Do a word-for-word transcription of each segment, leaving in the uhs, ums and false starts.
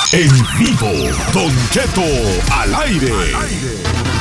En vivo, Don Cheto al aire. Al aire.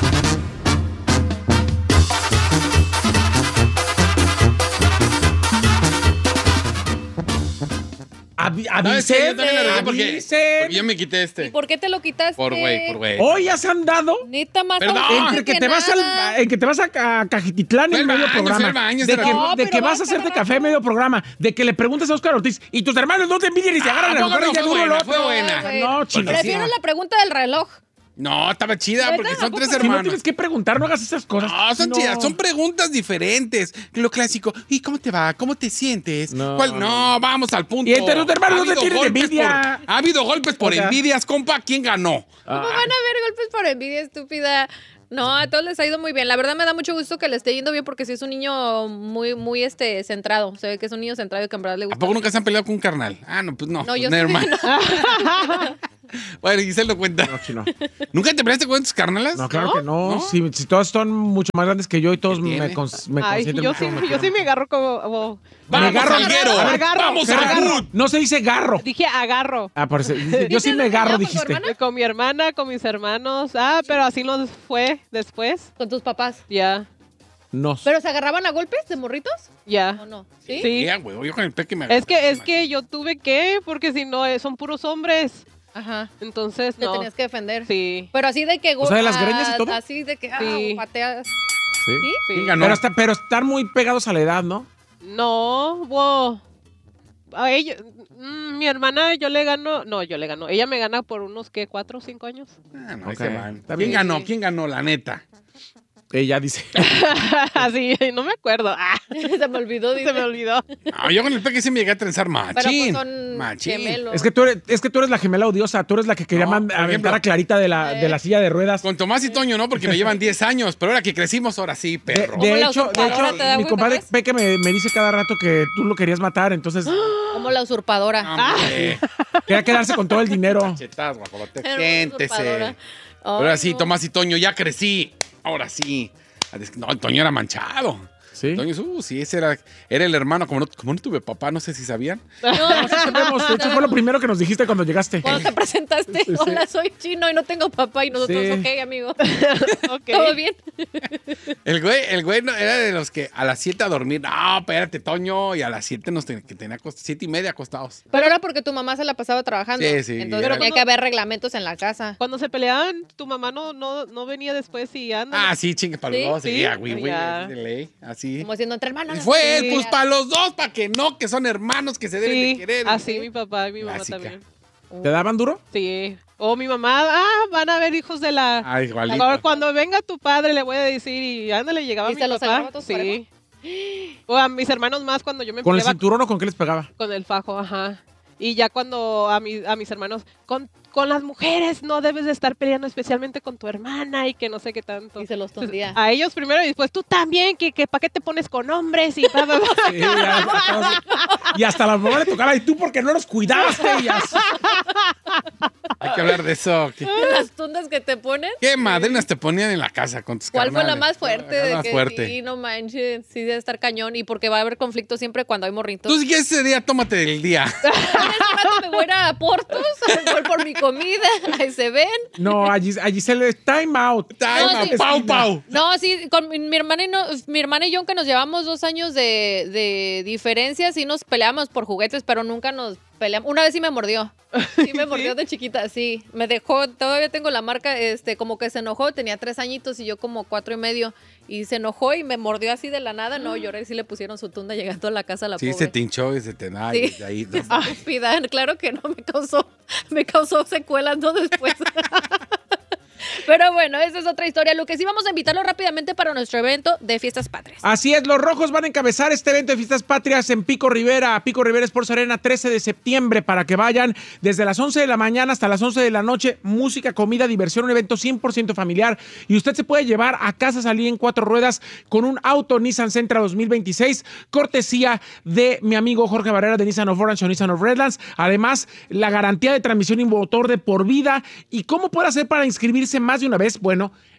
Avi- No, es que avisen, yo también la regué porque, avisen. porque yo me quité este. ¿Y por qué te lo quitaste? Por güey, por güey. Hoy has andado Neta, más Perdón. ausente entre que te vas nada. al, en que te vas a, Ca- a Cajititlán Fue en al medio baño, fue programa. al baño, de hace que, rato. de No, que pero vas vas a hacerte cada café en rato. medio programa. De que le preguntas a Oscar Ortiz y tus hermanos no te envidian y se agarran Ah, la ¿a mujer poco y ya no? duro Fue el buena, otro. fue buena. güey. No, chingas. Prefiero la pregunta del reloj. No, estaba chida ¿Neta? porque ¿A son poco tres no? Si no hermanos. tienes que preguntar, no hagas esas cosas. No, son No. chidas, son preguntas diferentes. Lo clásico, ¿y cómo te va? ¿Cómo te sientes? No. ¿Cuál? No, vamos al punto. Y entre tus hermanos Ha no te habido tienes golpes envidia. por- ha habido golpes por O sea. envidias, compa. ¿Quién ganó? ¿Cómo van a haber golpes por envidia, estúpida? No, a todos les ha ido muy bien. La verdad me da mucho gusto que le esté yendo bien porque sí es un niño muy, muy este, centrado. Se ve que es un niño centrado y que en verdad le ¿A gusta. poco nunca se han peleado con un carnal? Ah, no, pues no. No, yo never sí. mind. Bueno, y se lo cuenta. No, chino. ¿Nunca te peleaste con tus carnalas? No, claro que no. ¿No? Si, si todos son mucho más grandes que yo y todos ¿Qué me, tiene? cons- me Ay, consienten yo mucho, sí, me yo quieren. sí me agarro como... como- ¡Vamos, Me agarro- Alguero! agarro, ¡Vamos, agarro. Albur! No se dice garro. Dije agarro. Ah, por eso- yo sí ¿Dices me lo que garro, llamas, tu dijiste. hermana? Con mi hermana, con mis hermanos. Ah, pero así nos fue después. Con tus papás. Ya, No. ¿Pero se agarraban a golpes de morritos? ya. ¿O no? ¿Sí? Sí. Ya, güey, yo con el peque me agarré. Es que, es que yo tuve que, porque si no, eh, son puros hombres. Ajá. Entonces, Te no. tenías que defender. Sí. Pero así de que... O sea, de las ah, greñas y todo. Así de que ah, Sí. pateas. Sí. ¿Sí? ¿Quién ganó? Pero, hasta, pero estar muy pegados a la edad, ¿no? No, wow. A ella, mm, mi hermana, yo le gano, no, yo le gano. Ella me gana por unos, ¿qué? ¿Cuatro o cinco años? Ah, no, ahí Ok, se van. está ¿Quién bien. ganó? ¿Quién ganó, la neta? Ella dice. Así, no me acuerdo. Ah, Se me olvidó. se me dice. olvidó. No, yo con el peque sí me llegué a trenzar machín. Pero pues son Machín. gemelos. Es que, tú eres, es que tú eres la gemela odiosa. Tú eres la que quería No, mand- por aventar ejemplo. a Clarita de la, de la silla de ruedas. Con Tomás y Toño, ¿no? Porque me llevan diez años. Pero ahora que crecimos, ahora sí, De, perro. de ¿Cómo la hecho, de usurpadora hecho te da mi cuenta, compadre ves? Peque me, me dice cada rato que tú lo querías matar. Entonces, Como la usurpadora. Hombre, quería quedarse con todo el dinero. cachetas, guajolote. Era una Siéntese. usurpadora. Ay, Ahora sí, no. Tomás y Toño, ya crecí. Ahora sí. No, Toño era manchado. ¿Sí? Toño, uh, sí, ese era, era el hermano. Como no, como no tuve papá, no sé si sabían. No, Sí sabemos. De hecho, fue lo primero que nos dijiste cuando llegaste. Cuando te presentaste, hola, soy chino y no tengo papá. Y nosotros, Sí. ok, amigo. Ok. ¿Todo bien? El güey, el güey no, era de los que a las siete a dormir. No, espérate, Toño. Y a las siete nos ten- que tenía acost- siete y media acostados. Pero era porque tu mamá se la pasaba trabajando. Sí, sí, Entonces era- tenía que haber reglamentos en la casa. Cuando se peleaban, tu mamá no, no, no venía después y anda. Ah, sí, chingue para los Sí, dos. Sí, sí. ah, güey, güey, Ya. de ley, así. Como diciendo entre hermanos. Y fue, Sí. pues, para los dos, para que no, que son hermanos que se deben de Sí, querer. así mi papá y mi mamá Clásica. también. ¿Te daban duro? Sí. O mi mamá, ah, van a ver hijos de la... Ah, igualito. Ahora, cuando venga tu padre le voy a decir y ándale, llegaba ¿Y mi se los papá. agarraba a todos Sí. O a mis hermanos más cuando yo me ¿Con el peleaba cinturón o con qué les pegaba? con el fajo, ajá. Y ya cuando a, mi, a mis hermanos, con, con las mujeres no debes de estar peleando, especialmente con tu hermana y que no sé qué tanto. Y se los tondía. A ellos primero y después tú también, que, que ¿para qué te pones con hombres? Y bla, bla, bla. Sí, ya, ya todos- y hasta la mamá le tocaba. ¿Y tú por qué no los cuidaste? Y así. Hay que hablar de eso. ¿Qué, Las tundas que te ponen. qué madrinas te ponían en la casa con tus ¿Cuál fue la carnales? más fuerte? La De más que fuerte. sí, no manches, sí debe estar cañón. Y porque va a haber conflicto siempre cuando hay morritos. Tú si quieres ese día, tómate el día. En ese rato me voy a ir a Portos, voy por mi comida, ahí se ven. No, allí, allí se le time out. Time No, out, sí. pau, pau. No, sí, con mi, mi hermana y no, mi hermana y yo, aunque nos llevamos dos años de, de diferencia, sí nos peleamos por juguetes, pero nunca nos peleamos. Una vez sí me mordió. Sí me mordió de chiquita, sí. Me dejó, todavía tengo la marca, este, como que se enojó, tenía tres añitos y yo como cuatro y medio. Y se enojó y me mordió así de la nada. No, lloré, sí le pusieron su tunda llegando a la casa a la Sí, pobre. se te hinchó y se te... Ay, Sí. de ahí, no. Estúpida, claro que no, me causó, me causó secuelas, ¿no? Después. Pero bueno, esa es otra historia. Lo que sí, vamos a invitarlo rápidamente para nuestro evento de Fiestas Patrias. Así es, los rojos van a encabezar este evento de Fiestas Patrias en Pico Rivera, Pico Rivera Sports Arena, trece de septiembre, para que vayan desde las once de la mañana hasta las once de la noche. Música, comida, diversión, un evento cien por ciento familiar. Y usted se puede llevar a casa salir en cuatro ruedas con un auto Nissan Sentra dos mil veintiséis, cortesía de mi amigo Jorge Barrera de Nissan of Orange o Nissan of Redlands. Además, la garantía de transmisión y motor de por vida. ¿Y cómo puede hacer para inscribirse más de una vez? Bueno,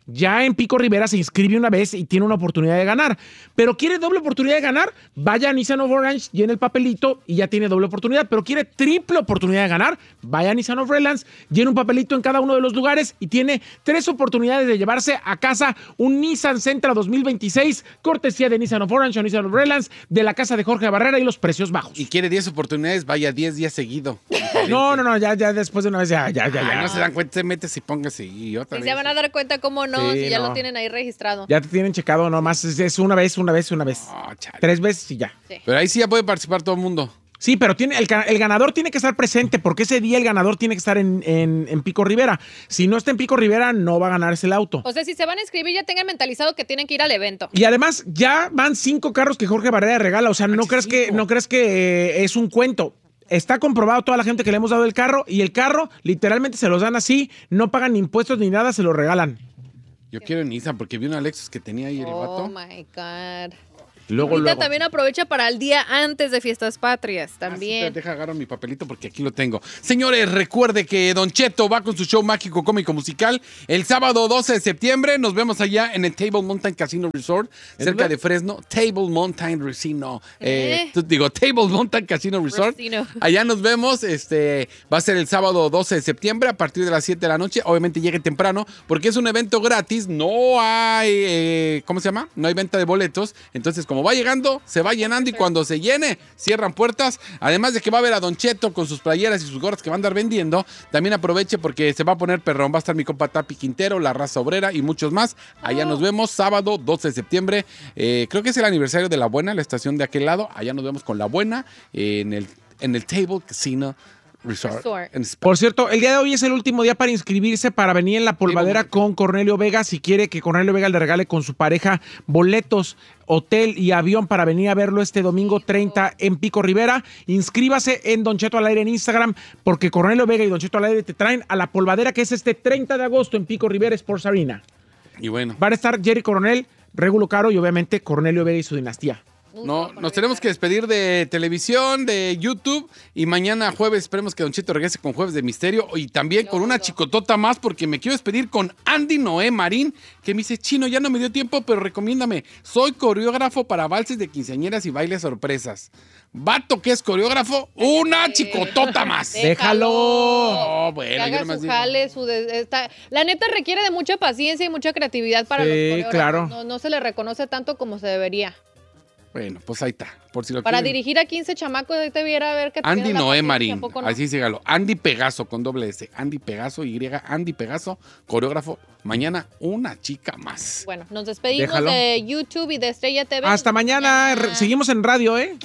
ya en Pico Rivera se inscribe una vez y tiene una oportunidad de ganar. Pero quiere doble oportunidad de ganar, vaya a Nissan of Orange, llene el papelito y ya tiene doble oportunidad. Pero quiere triple oportunidad de ganar, vaya a Nissan of Redlands, llene un papelito en cada uno de los lugares y tiene tres oportunidades de llevarse a casa un Nissan Sentra dos mil veintiséis, cortesía de Nissan of Orange o Nissan of Redlands, de la casa de Jorge Barrera y los precios bajos. Y quiere diez oportunidades, vaya diez días seguido. No, no, no, ya, ya después de una vez ya, ya, ya. Ay, ya. no se dan cuenta, se metes y póngase y otra Y vez. se van a dar cuenta cómo no, Sí, si ya no. lo tienen ahí registrado. Ya te tienen checado nomás, es, es una vez, una vez, una vez. Oh, chale. Tres veces y ya. Sí. Pero ahí sí ya puede participar todo el mundo. Sí, pero tiene, el, el ganador tiene que estar presente porque ese día el ganador tiene que estar en, en, en Pico Rivera. Si no está en Pico Rivera, no va a ganarse el auto. O sea, si se van a inscribir, ya tengan mentalizado que tienen que ir al evento. Y además, ya van cinco carros que Jorge Barrera regala. O sea, no crees que, no crees que eh, es un cuento. Está comprobado toda la gente que le hemos dado el carro y el carro literalmente se los dan así, no pagan ni impuestos ni nada, se lo regalan. Yo quiero en Nissan porque vi una Lexus que tenía ahí el Oh vato. my God. Luego, Ahorita luego. también aprovecha para el día antes de Fiestas Patrias, Ah, también. sí, deja agarro mi papelito porque aquí lo tengo. Señores, recuerde que Don Cheto va con su show mágico cómico musical el sábado doce de septiembre. Nos vemos allá en el Table Mountain Casino Resort, cerca dónde? de Fresno. Table Mountain Casino. Eh, ¿Eh? tú- digo, Table Mountain Casino Resort. Casino. Allá nos vemos. Este va a ser el sábado doce de septiembre a partir de las siete de la noche. Obviamente llegue temprano porque es un evento gratis. No hay, eh, ¿cómo se llama? No hay venta de boletos. Entonces, como va llegando, se va llenando y cuando se llene, cierran puertas. Además de que va a ver a Don Cheto con sus playeras y sus gorras que va a andar vendiendo, también aproveche porque se va a poner perrón. Va a estar mi compa Tapi Quintero, La Raza Obrera y muchos más. Allá nos vemos sábado doce de septiembre. Eh, creo que es el aniversario de La Buena, la estación de aquel lado. Allá nos vemos con La Buena eh, en, el, en el Table Casino Resort. Resort. en Spa. Por cierto, el día de hoy es el último día para inscribirse para venir en la polvadera Sí, con Cornelio Vega. Si quiere que Cornelio Vega le regale con su pareja boletos, hotel y avión para venir a verlo este domingo treinta en Pico Rivera, inscríbase en Don Cheto al Aire en Instagram porque Cornelio Vega y Don Cheto al Aire te traen a la polvadera que es este treinta de agosto en Pico Rivera Sports Arena. Y bueno. Van a estar Jerry Coronel, Regulo Caro y obviamente Cornelio Vega y su dinastía. No, nos tenemos que despedir de televisión, de YouTube y mañana jueves esperemos que Don Cheto regrese con Jueves de Misterio y también con una chicotota más porque me quiero despedir con Andy Noé Marín que me dice, Chino, ya no me dio tiempo, pero recomiéndame. Soy coreógrafo para valses de quinceañeras y bailes sorpresas. Vato que es coreógrafo, una chicotota más. Déjalo. Oh, Que bueno, yo haga nomás su digo. jale, su de- esta- la neta requiere de mucha paciencia y mucha creatividad para Sí, los coreógrafos. claro. No, no se le reconoce tanto como se debería. Bueno, pues ahí está. Por si lo Para quieren. dirigir a quince chamacos, ahí te viera a ver que Andy tienes la Noé paciencia, Marín, ¿a poco no? así sígalo. Andy Pegaso con doble S. Andy Pegaso, Y, Andy Pegaso, coreógrafo. Mañana una chica más. Bueno, nos despedimos Déjalo. de YouTube y de Estrella T V. Hasta mañana. Re- Seguimos en radio, ¿eh?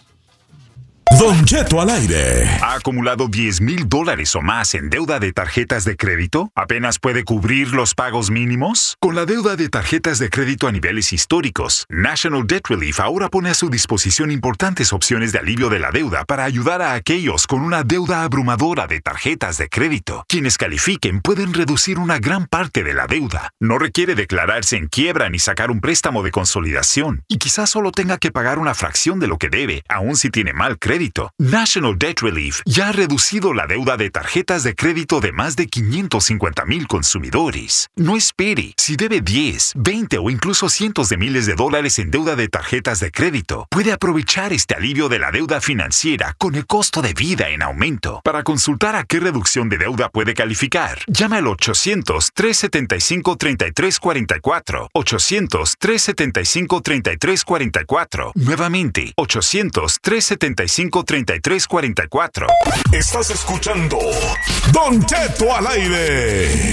Don Cheto al aire. ¿Ha acumulado diez mil dólares o más en deuda de tarjetas de crédito? ¿Apenas puede cubrir los pagos mínimos? Con la deuda de tarjetas de crédito a niveles históricos, National Debt Relief ahora pone a su disposición importantes opciones de alivio de la deuda para ayudar a aquellos con una deuda abrumadora de tarjetas de crédito. Quienes califiquen pueden reducir una gran parte de la deuda. No requiere declararse en quiebra ni sacar un préstamo de consolidación. Y quizás solo tenga que pagar una fracción de lo que debe, aun si tiene mal crédito. National Debt Relief ya ha reducido la deuda de tarjetas de crédito de más de quinientos cincuenta mil consumidores. No espere. Si debe diez, veinte o incluso cientos de miles de dólares en deuda de tarjetas de crédito, puede aprovechar este alivio de la deuda financiera con el costo de vida en aumento. Para consultar a qué reducción de deuda puede calificar, llama al ochocientos, trescientos setenta y cinco, treinta y tres cuarenta y cuatro. ochocientos, trescientos setenta y cinco, treinta y tres cuarenta y cuatro. Nuevamente, ochocientos, trescientos setenta y cinco, treinta y tres cuarenta y cuatro. Estás escuchando Don Cheto al aire.